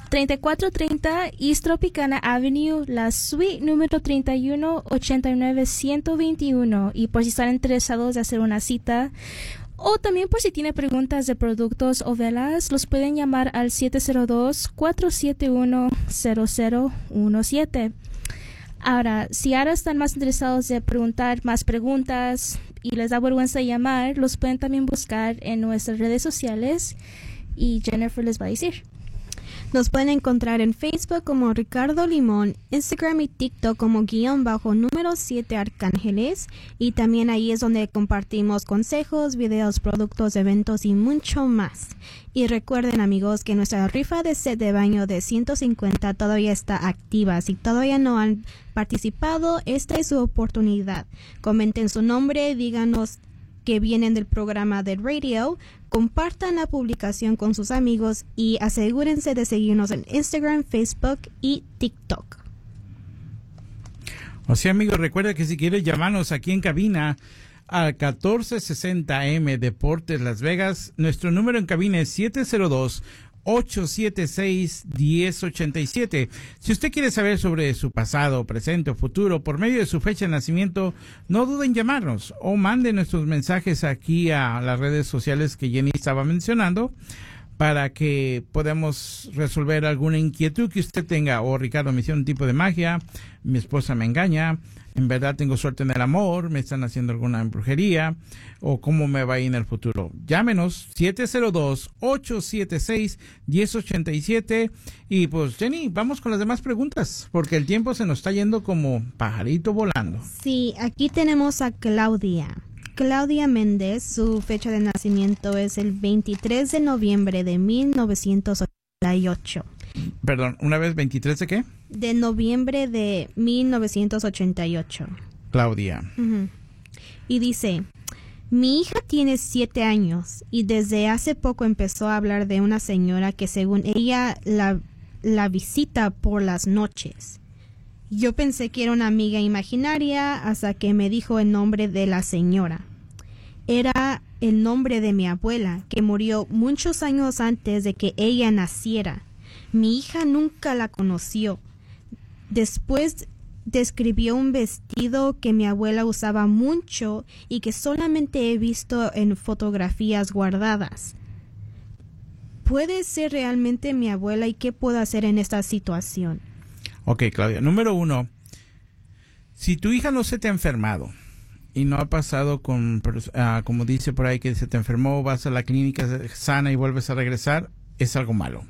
3430 East Tropicana Avenue, la suite número 3189-121. Y por si están interesados de hacer una cita, o también por si tiene preguntas de productos o velas, los pueden llamar al 702-471-0017. Ahora, si ahora están más interesados de preguntar más preguntas y les da vergüenza llamar, los pueden también buscar en nuestras redes sociales y Jennifer les va a decir. Nos pueden encontrar en Facebook como Ricardo Limón, Instagram y TikTok como _número 7 Arcángeles, y también ahí es donde compartimos consejos, videos, productos, eventos y mucho más. Y recuerden, amigos, que nuestra rifa de set de baño de 150 todavía está activa. Si todavía no han participado, esta es su oportunidad. Comenten su nombre, díganos que vienen del programa de radio, compartan la publicación con sus amigos y asegúrense de seguirnos en Instagram, Facebook y TikTok. O sea, amigos, recuerda que si quieres llamarnos aquí en cabina al 1460M Deportes Las Vegas, nuestro número en cabina es 702-876-1087. Si usted quiere saber sobre su pasado, presente o futuro por medio de su fecha de nacimiento, no duden en llamarnos o manden nuestros mensajes aquí a las redes sociales que Jenny estaba mencionando para que podamos resolver alguna inquietud que usted tenga. O Ricardo, me hicieron un tipo de magia, mi esposa me engaña, en verdad tengo suerte en el amor, me están haciendo alguna brujería, o cómo me va a ir en el futuro. Llámenos 702-876-1087. Y pues, Jenny, vamos con las demás preguntas, porque el tiempo se nos está yendo como pajarito volando. Sí, aquí tenemos a Claudia. Claudia Méndez, su fecha de nacimiento es el 23 de noviembre de 1988. Perdón, ¿una vez 23 de qué? De noviembre de 1988. Claudia. Uh-huh. Y dice, mi hija tiene 7 años y desde hace poco empezó a hablar de una señora que según ella la visita por las noches. Yo pensé que era una amiga imaginaria hasta que me dijo el nombre de la señora. Era el nombre de mi abuela, que murió muchos años antes de que ella naciera. Mi hija nunca la conoció. Después describió un vestido que mi abuela usaba mucho y que solamente he visto en fotografías guardadas. ¿Puede ser realmente mi abuela y qué puedo hacer en esta situación? Ok, Claudia. Número 1, si tu hija no se te ha enfermado y no ha pasado con, como dice por ahí, que se te enfermó, vas a la clínica sana y vuelves a regresar, es algo malo.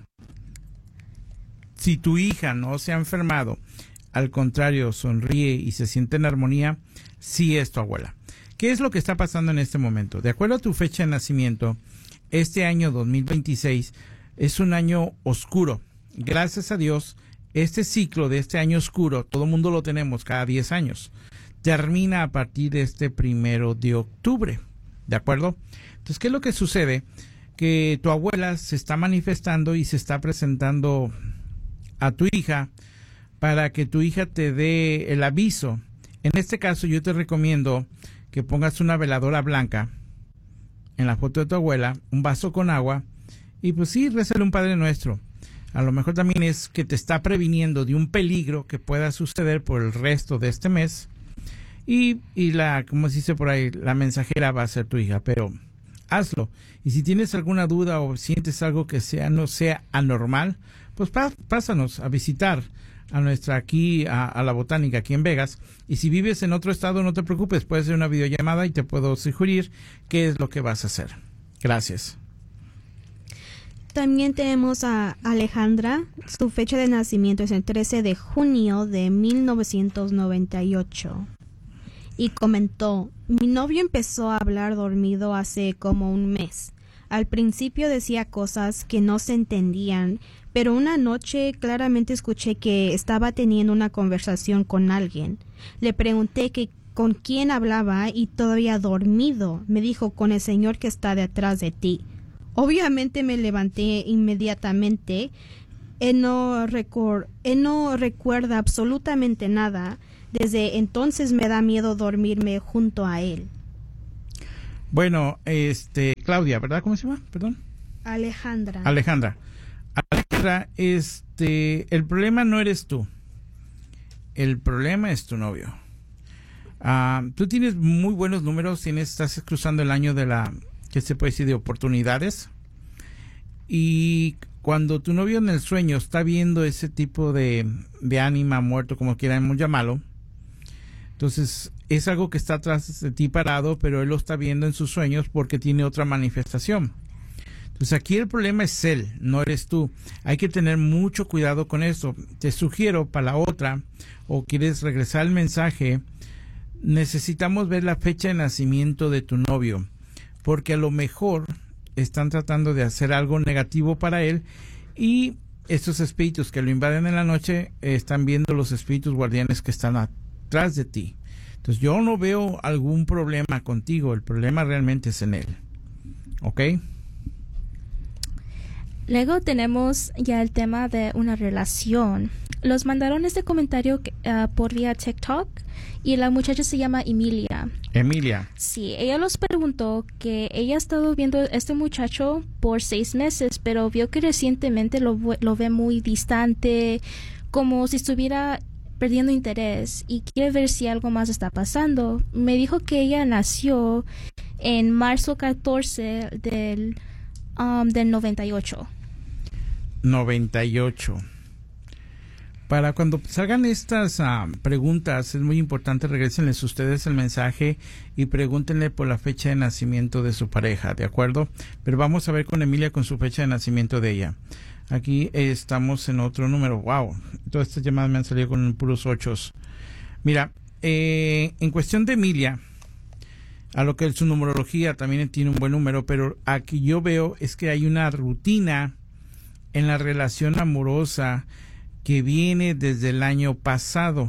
Si tu hija no se ha enfermado, al contrario, sonríe y se siente en armonía, sí es tu abuela. ¿Qué es lo que está pasando en este momento? De acuerdo a tu fecha de nacimiento, este año 2026 es un año oscuro. Gracias a Dios, este ciclo de este año oscuro, todo el mundo lo tenemos cada 10 años. Termina a partir de este 1 de octubre. ¿De acuerdo? Entonces, ¿qué es lo que sucede? Que tu abuela se está manifestando y se está presentando a tu hija para que tu hija te dé el aviso. En este caso, yo te recomiendo que pongas una veladora blanca en la foto de tu abuela, un vaso con agua, y pues sí, rézale un Padre Nuestro. A lo mejor también es que te está previniendo de un peligro que pueda suceder por el resto de este mes. Y la, como se dice por ahí, la mensajera va a ser tu hija, pero hazlo. Y si tienes alguna duda o sientes algo que no sea anormal, pues pásanos a visitar a nuestra aquí, a la Botánica aquí en Vegas. Y si vives en otro estado, no te preocupes, puedes hacer una videollamada y te puedo sugerir qué es lo que vas a hacer. Gracias. También tenemos a Alejandra. Su fecha de nacimiento es el 13 de junio de 1998. Y comentó, mi novio empezó a hablar dormido hace como un mes. Al principio decía cosas que no se entendían, pero una noche claramente escuché que estaba teniendo una conversación con alguien. Le pregunté que con quién hablaba y todavía dormido me dijo, con el señor que está detrás de ti. Obviamente me levanté inmediatamente. Él no recuerda absolutamente nada. Desde entonces me da miedo dormirme junto a él. Bueno, Claudia, ¿verdad? ¿Cómo se llama? Perdón. Alejandra. Alejandra, Sandra, el problema no eres tú. El problema es tu novio. Tú tienes muy buenos números, estás cruzando el año de ¿qué se puede decir? De oportunidades. Y cuando tu novio en el sueño está viendo ese tipo de ánima, muerto, como quieran llamarlo, entonces es algo que está atrás de ti parado, pero él lo está viendo en sus sueños porque tiene otra manifestación. Entonces aquí el problema es él, no eres tú. Hay que tener mucho cuidado con eso. Te sugiero para la otra, o quieres regresar al mensaje, necesitamos ver la fecha de nacimiento de tu novio, porque a lo mejor están tratando de hacer algo negativo para él, y estos espíritus que lo invaden en la noche están viendo los espíritus guardianes que están atrás de ti. Entonces yo no veo algún problema contigo, el problema realmente es en él. ¿Ok? Luego tenemos ya el tema de una relación. Los mandaron este comentario por vía TikTok y la muchacha se llama Emilia. Emilia. Sí, ella los preguntó que ella ha estado viendo a este muchacho por 6 meses, pero vio que recientemente lo ve muy distante, como si estuviera perdiendo interés, y quiere ver si algo más está pasando. Me dijo que ella nació en marzo 14 del 98. 98. Para cuando salgan estas preguntas, es muy importante, regrésenles ustedes el mensaje y pregúntenle por la fecha de nacimiento de su pareja, ¿de acuerdo? Pero vamos a ver con Emilia con su fecha de nacimiento de ella. Aquí estamos en otro número. Wow, todas estas llamadas me han salido con puros 8. Mira, en cuestión de Emilia, a lo que su numerología también tiene un buen número, pero aquí yo veo es que hay una rutina en la relación amorosa que viene desde el año pasado.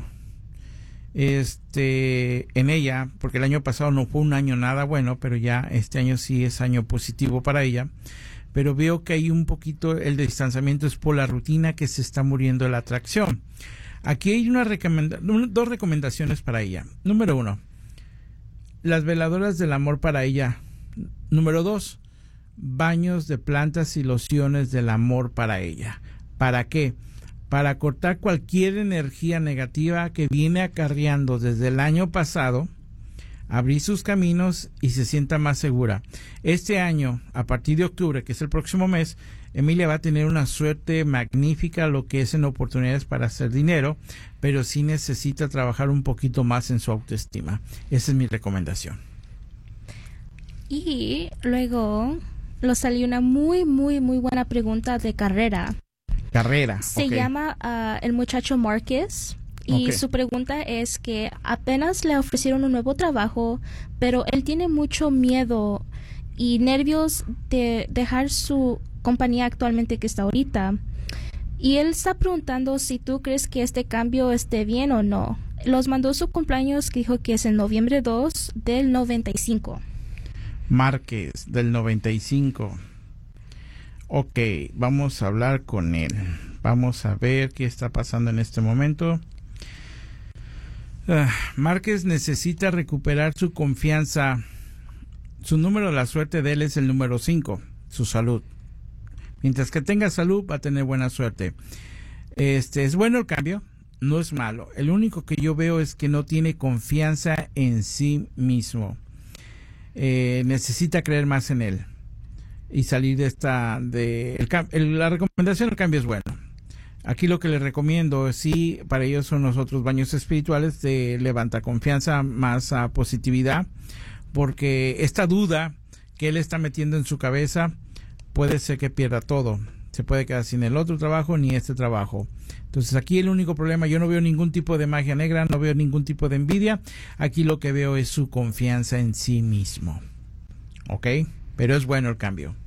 En ella, porque el año pasado no fue un año nada bueno, pero ya este año sí es año positivo para ella. Pero veo que hay un poquito, el distanciamiento es por la rutina que se está muriendo la atracción. Aquí hay dos recomendaciones para ella. Número 1, las veladoras del amor para ella. Número 2, baños de plantas y lociones del amor para ella. ¿Para qué? Para cortar cualquier energía negativa que viene acarreando desde el año pasado, abrir sus caminos y se sienta más segura. Este año, a partir de octubre, que es el próximo mes, Emilia va a tener una suerte magnífica, lo que es en oportunidades para hacer dinero, pero sí necesita trabajar un poquito más en su autoestima. Esa es mi recomendación. Y luego nos salió una muy buena pregunta de carrera. Se llama el muchacho Marcus. Y su pregunta es que apenas le ofrecieron un nuevo trabajo, pero él tiene mucho miedo y nervios de dejar su compañía actualmente que está ahorita. Y él está preguntando si tú crees que este cambio esté bien o no. Los mandó su cumpleaños, que dijo que es en noviembre 2 del 95. Márquez, del 95. Ok, vamos a hablar con él. Vamos a ver qué está pasando en este momento. Márquez necesita recuperar su confianza. Su número de la suerte de él es el número 5, su salud. Mientras que tenga salud, va a tener buena suerte. Es bueno el cambio, no es malo. El único que yo veo es que no tiene confianza en sí mismo. Necesita creer más en él y salir de la recomendación del cambio es bueno. Aquí lo que les recomiendo, sí, para ellos son los otros baños espirituales de levanta confianza, más positividad, porque esta duda que él está metiendo en su cabeza puede ser que pierda todo. Se puede quedar sin el otro trabajo ni este trabajo. Entonces aquí el único problema, yo no veo ningún tipo de magia negra, no veo ningún tipo de envidia. Aquí lo que veo es su confianza en sí mismo. ¿Ok? Pero es bueno el cambio.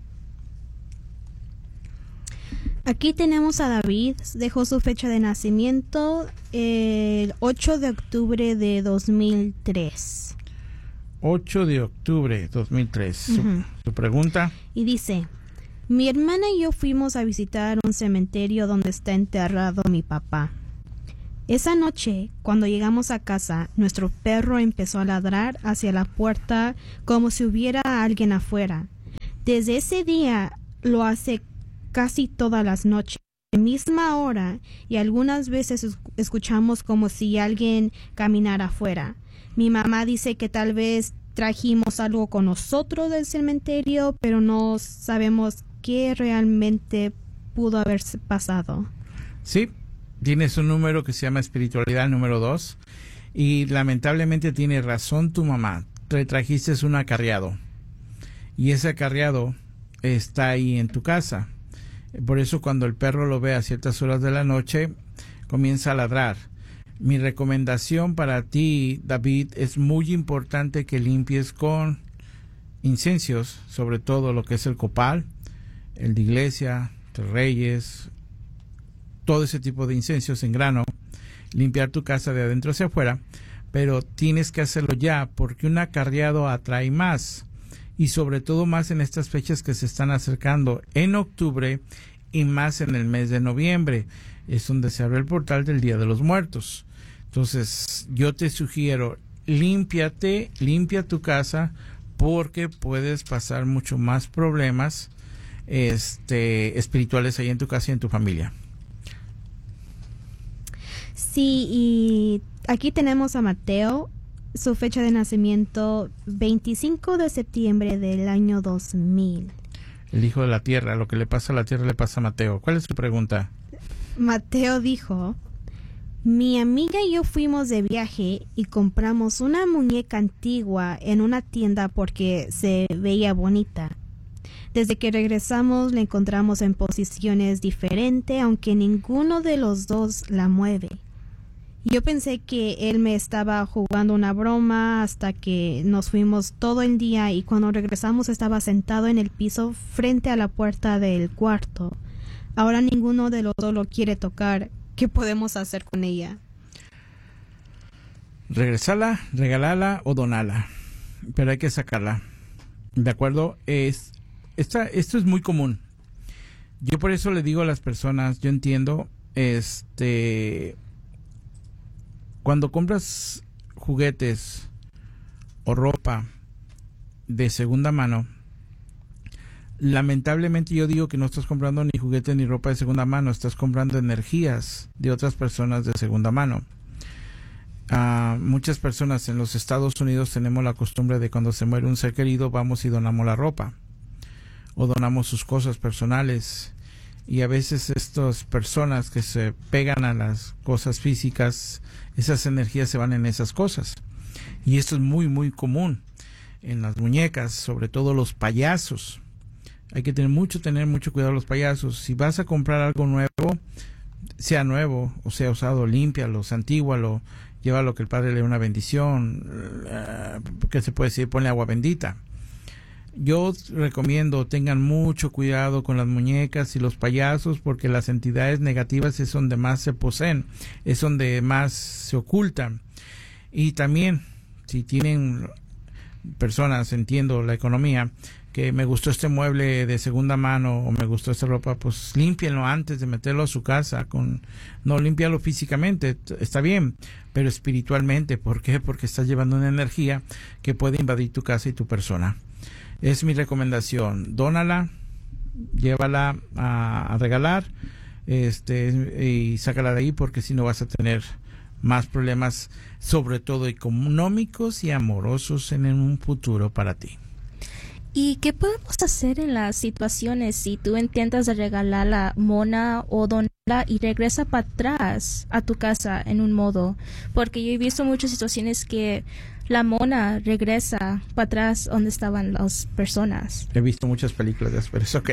Aquí tenemos a David, dejó su fecha de nacimiento el 8 de octubre de 2003. 8 de octubre 2003. Su pregunta. Y dice, mi hermana y yo fuimos a visitar un cementerio donde está enterrado mi papá. Esa noche, cuando llegamos a casa, nuestro perro empezó a ladrar hacia la puerta como si hubiera alguien afuera. Desde ese día lo hace casi todas las noches. misma hora y algunas veces escuchamos como si alguien caminara afuera. Mi mamá dice que tal vez trajimos algo con nosotros del cementerio, pero no sabemos qué realmente pudo haber pasado. Sí, tienes un número que se llama espiritualidad número 2 y lamentablemente tiene razón tu mamá. Te trajiste un acarreado y ese acarreado está ahí en tu casa. Por eso cuando el perro lo ve a ciertas horas de la noche comienza a ladrar. Mi recomendación para ti, David, es muy importante que limpies con incensios, sobre todo lo que es el copal, el de iglesia, de reyes, todo ese tipo de incensios en grano, limpiar tu casa de adentro hacia afuera, pero tienes que hacerlo ya porque un acarreado atrae más y sobre todo más en estas fechas que se están acercando en octubre y más en el mes de noviembre, es donde se abre el portal del Día de los Muertos. Entonces yo te sugiero, limpia tu casa porque puedes pasar mucho más problemas espirituales ahí en tu casa y en tu familia. Sí, y aquí tenemos a Mateo, su fecha de nacimiento 25 de septiembre del año 2000. El hijo de la tierra, lo que le pasa a la tierra le pasa a Mateo. ¿Cuál es tu pregunta? Mateo dijo: mi amiga y yo fuimos de viaje y compramos una muñeca antigua en una tienda porque se veía bonita. Desde que regresamos la encontramos en posiciones diferentes, aunque ninguno de los dos la mueve. Yo pensé que él me estaba jugando una broma hasta que nos fuimos todo el día y cuando regresamos estaba sentado en el piso frente a la puerta del cuarto. Ahora ninguno de los dos lo quiere tocar. ¿Qué podemos hacer con ella? Regresarla, regalarla o donarla. Pero hay que sacarla. ¿De acuerdo? Esto es muy común. Yo por eso le digo a las personas, yo entiendo, cuando compras juguetes o ropa de segunda mano, lamentablemente yo digo que no estás comprando ni juguetes ni ropa de segunda mano, estás comprando energías de otras personas de segunda mano. Muchas personas en los Estados Unidos tenemos la costumbre de cuando se muere un ser querido vamos y donamos la ropa o donamos sus cosas personales, y a veces estas personas que se pegan a las cosas físicas, esas energías se van en esas cosas, y esto es muy muy común en las muñecas, sobre todo los payasos. Hay que tener mucho cuidado los payasos. Si vas a comprar algo nuevo, sea nuevo o sea usado, límpialo, santígualo, llévalo que el Padre le dé una bendición, que se puede decir, ponle agua bendita. Yo recomiendo tengan mucho cuidado con las muñecas y los payasos porque las entidades negativas es donde más se poseen, es donde más se ocultan. Y también, si tienen personas, entiendo la economía, que me gustó este mueble de segunda mano o me gustó esta ropa, pues límpienlo antes de meterlo a su casa. No límpialo físicamente, está bien, pero espiritualmente. ¿Por qué? Porque estás llevando una energía que puede invadir tu casa y tu persona. Es mi recomendación, dónala, llévala a regalar, y sácala de ahí porque si no vas a tener más problemas, sobre todo económicos y amorosos en un futuro para ti. ¿Y qué podemos hacer en las situaciones si tú intentas de regalar la mona o donarla y regresa para atrás a tu casa en un modo? Porque yo he visto muchas situaciones que la mona regresa para atrás donde estaban las personas. He visto muchas películas de eso, pero es ok.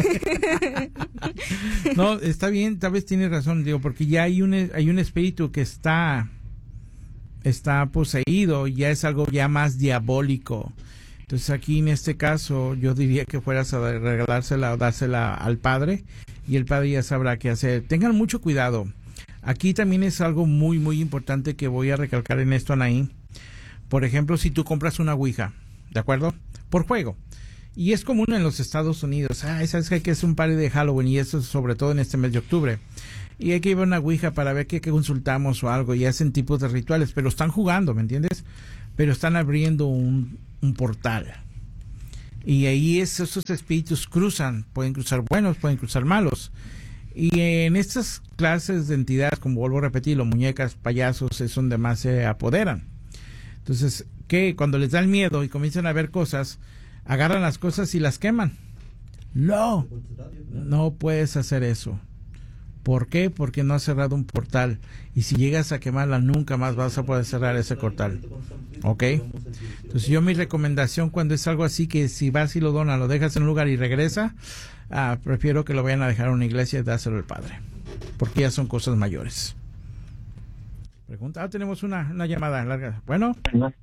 No, está bien, tal vez tienes razón, digo, porque ya hay un espíritu que está poseído, ya es algo ya más diabólico. Entonces aquí en este caso yo diría que fueras a regalársela o dársela al Padre y el Padre ya sabrá qué hacer. Tengan mucho cuidado. Aquí también es algo muy muy importante que voy a recalcar en esto, Anaí. Por ejemplo, si tú compras una ouija, ¿de acuerdo? Por juego. Y es común en los Estados Unidos. ¿Sabes que es un party de Halloween? Y eso sobre todo en este mes de octubre. Y hay que llevar una ouija para ver qué consultamos o algo. Y hacen tipos de rituales, pero están jugando, ¿me entiendes? Pero están abriendo un portal. Y ahí esos espíritus cruzan. Pueden cruzar buenos, pueden cruzar malos. Y en estas clases de entidades, como vuelvo a repetir, los muñecas, payasos, es donde más se apoderan. Entonces, que cuando les da el miedo y comienzan a ver cosas, agarran las cosas y las queman. No puedes hacer eso. ¿Por qué? Porque no has cerrado un portal. Y si llegas a quemarla, nunca más vas a poder cerrar ese portal. ¿Ok? Entonces yo mi recomendación cuando es algo así, que si vas y lo donas, lo dejas en un lugar y regresa, prefiero que lo vayan a dejar a una iglesia y dárselo al padre. Porque ya son cosas mayores. Pregunta. Tenemos una llamada larga. Bueno.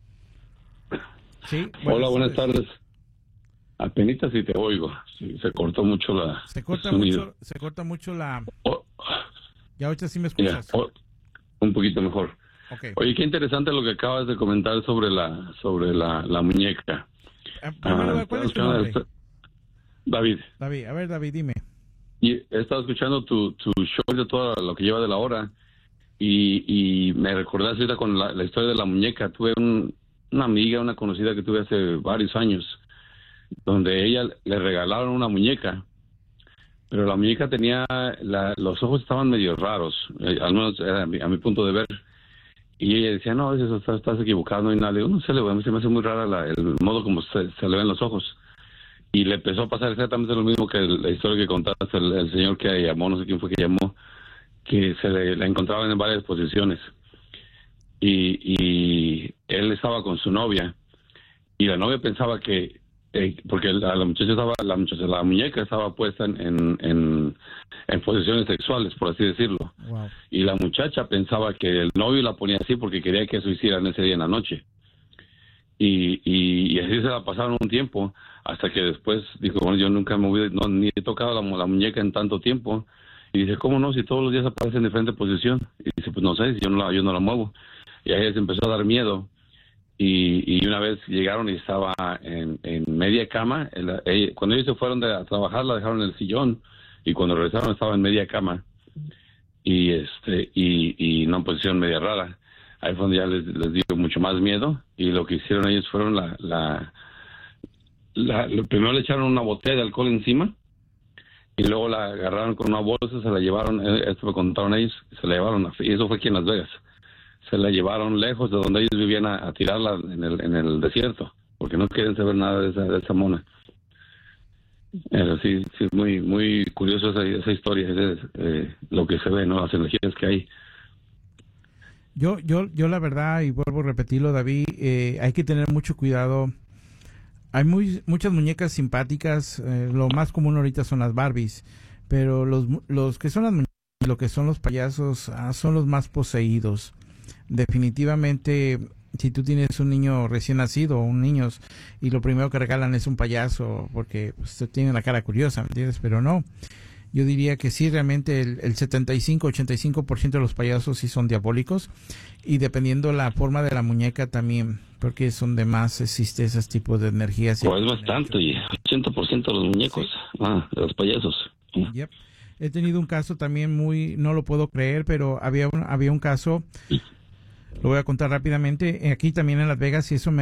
Sí. Hola, buenas tardes. Apenitas si te oigo. Sí, se cortó mucho se corta mucho la... Ya ahorita sí me escuchas. Un poquito mejor. Okay. Oye, qué interesante lo que acabas de comentar sobre la muñeca. ¿Cuál es tu nombre? David. David, a ver, David, dime. Y he estado escuchando tu show de todo lo que lleva de la hora y me recordaste ahorita con la historia de la muñeca. Tuve una amiga, una conocida que tuve hace varios años, donde ella le regalaron una muñeca, pero la muñeca tenía, los ojos estaban medio raros, al menos a mi punto de ver, y ella decía, no, eso estás equivocado, no hay nada. Le digo, no sé, a mí se me hace muy rara el modo como se le ven los ojos, y le empezó a pasar exactamente lo mismo que la historia que contaste, el señor que llamó, no sé quién fue que llamó, que la encontraban en varias posiciones, y él estaba con su novia, y la novia pensaba que porque la muñeca estaba puesta en posiciones sexuales, por así decirlo. Wow. Y la muchacha pensaba que el novio la ponía así porque quería que eso hicieran ese día en la noche. Y así se la pasaron un tiempo, hasta que después dijo, bueno, yo nunca me moví, ni he tocado la muñeca en tanto tiempo. Y dice, ¿cómo no? Si todos los días aparece en diferente posición. Y dice, pues no sé, si yo no la muevo. Y a ella se empezó a dar miedo. Y una vez llegaron y estaba en media cama. Cuando ellos se fueron a trabajar, la dejaron en el sillón, y cuando regresaron estaba en media cama y en una posición media rara. Ahí fue donde ya les dio mucho más miedo, y lo que hicieron ellos fueron primero le echaron una botella de alcohol encima, y luego la agarraron con una bolsa, se la llevaron, esto me contaron ellos, se la llevaron, y eso fue aquí en Las Vegas. Se la llevaron lejos de donde ellos vivían a tirarla en el desierto, porque no quieren saber nada de esa mona. Pero sí, es muy muy curioso esa historia, lo que se ve, ¿no? Las energías que hay. Yo la verdad, y vuelvo a repetirlo, David, hay que tener mucho cuidado. Hay muchas muñecas simpáticas, lo más común ahorita son las Barbies, pero los que son las muñecas, lo que son los payasos, son los más poseídos. Definitivamente, si tú tienes un niño recién nacido o un niño y lo primero que regalan es un payaso porque pues, tiene la cara curiosa, ¿me entiendes? Pero no, yo diría que sí, realmente el 75-85% de los payasos sí son diabólicos, y dependiendo la forma de la muñeca también, porque es donde más existe ese tipo de energías. Pues es bastante, 80% de los muñecos, sí. De los payasos. Yep. He tenido un caso también no lo puedo creer, pero había un caso, lo voy a contar rápidamente, aquí también en Las Vegas, y eso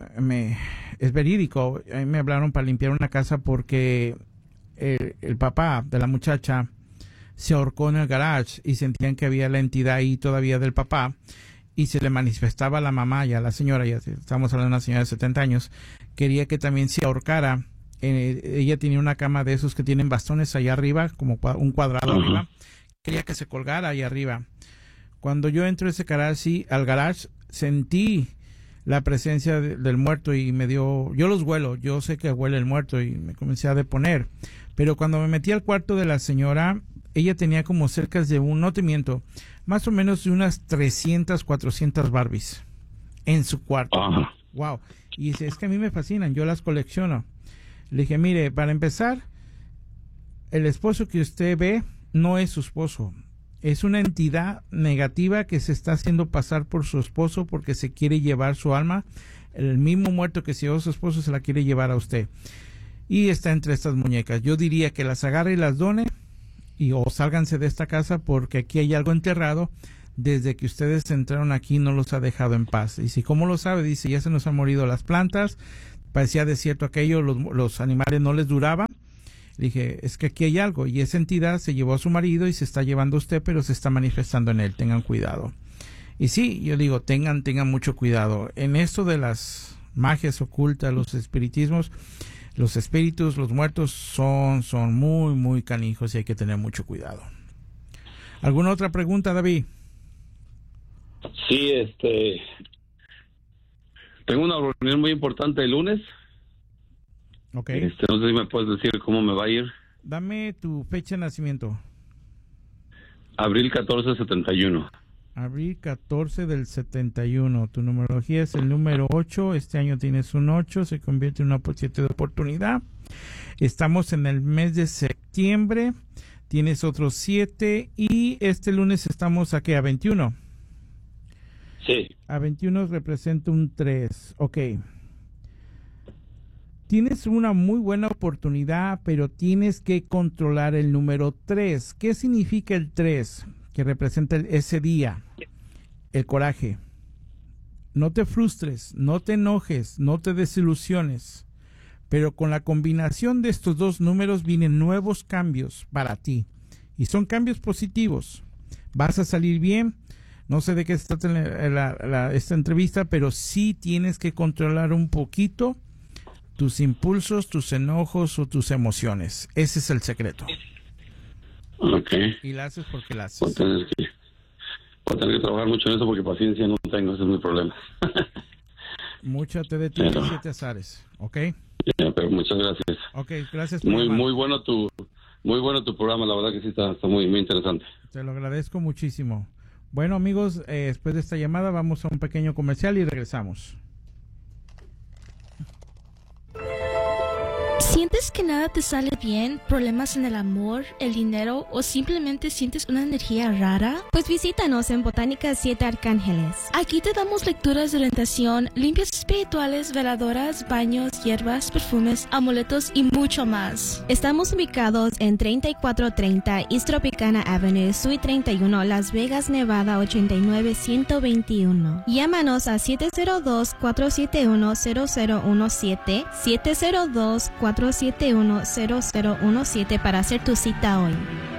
es verídico. A mí me hablaron para limpiar una casa porque el papá de la muchacha se ahorcó en el garage, y sentían que había la entidad ahí todavía del papá, y se le manifestaba a la mamá y a la señora, ya estamos hablando de una señora de 70 años, quería que también se ahorcara. Ella tenía una cama de esos que tienen bastones allá arriba, como un cuadrado arriba. Quería que se colgara ahí arriba. Cuando yo entro al garage, sentí la presencia del muerto, y yo los huelo, yo sé que huele el muerto, y me comencé a deponer. Pero cuando me metí al cuarto de la señora, ella tenía como cerca de no te miento, más o menos de unas 300, 400 Barbies en su cuarto. Wow. Y dice, es que a mí me fascinan, yo las colecciono. Le dije, mire, para empezar, el esposo que usted ve no es su esposo. Es una entidad negativa que se está haciendo pasar por su esposo porque se quiere llevar su alma. El mismo muerto que se llevó a su esposo se la quiere llevar a usted. Y está entre estas muñecas. Yo diría que las agarre y las done, o sálganse de esta casa, porque aquí hay algo enterrado. Desde que ustedes entraron aquí no los ha dejado en paz. Y si, ¿cómo lo sabe? Dice, ya se nos han morido las plantas, parecía desierto aquello, los animales no les duraba. Le dije, es que aquí hay algo, y esa entidad se llevó a su marido y se está llevando a usted, pero se está manifestando en él, tengan cuidado. Y sí, yo digo, tengan mucho cuidado. En esto de las magias ocultas, los espiritismos, los espíritus, los muertos son muy, muy canijos y hay que tener mucho cuidado. ¿Alguna otra pregunta, David? Sí, tengo una reunión muy importante el lunes. Ok. No sé si me puedes decir cómo me va a ir. Dame tu fecha de nacimiento. Abril 14, 71. Abril 14 del 71. Tu numerología es el número 8. Este año tienes un 8. Se convierte en una 7 de oportunidad. Estamos en el mes de septiembre. Tienes otros 7. Y este lunes estamos aquí a 21. Sí. A 21 representa un 3. Ok. Tienes una muy buena oportunidad, pero tienes que controlar el número 3. ¿Qué significa el 3? Que representa ese día. El coraje. No te frustres, no te enojes, no te desilusiones. Pero con la combinación de estos dos números vienen nuevos cambios para ti. Y son cambios positivos. Vas a salir bien. No sé de qué se trata esta entrevista, pero sí tienes que controlar un poquito tus impulsos, tus enojos o tus emociones. Ese es el secreto. Ok. Y la haces porque la haces. Voy a tener que trabajar mucho en eso porque paciencia no tengo, ese es mi problema. Mucha te detiene, 7 azares, ¿ok? Ya, pero muchas gracias. Ok, gracias por muy bueno tu programa, la verdad que sí está muy, muy interesante. Te lo agradezco muchísimo. Bueno, amigos, después de esta llamada vamos a un pequeño comercial y regresamos. ¿Sientes que nada te sale bien? ¿Problemas en el amor, el dinero o simplemente sientes una energía rara? Pues visítanos en Botánica 7 Arcángeles. Aquí te damos lecturas de orientación, limpias espirituales, veladoras, baños, hierbas, perfumes, amuletos y mucho más. Estamos ubicados en 3430 East Tropicana Avenue, Suite 31, Las Vegas, Nevada 89121. Llámanos a 702-471-0017, 702-471-0017 para hacer tu cita hoy.